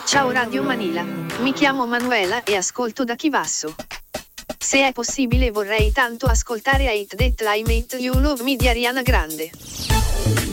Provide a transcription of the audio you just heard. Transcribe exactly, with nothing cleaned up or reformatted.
Ciao Radio Manila, mi chiamo Manuela e ascolto da Chivasso. Se è possibile vorrei tanto ascoltare Hate That I Made You Love Me di Ariana Grande.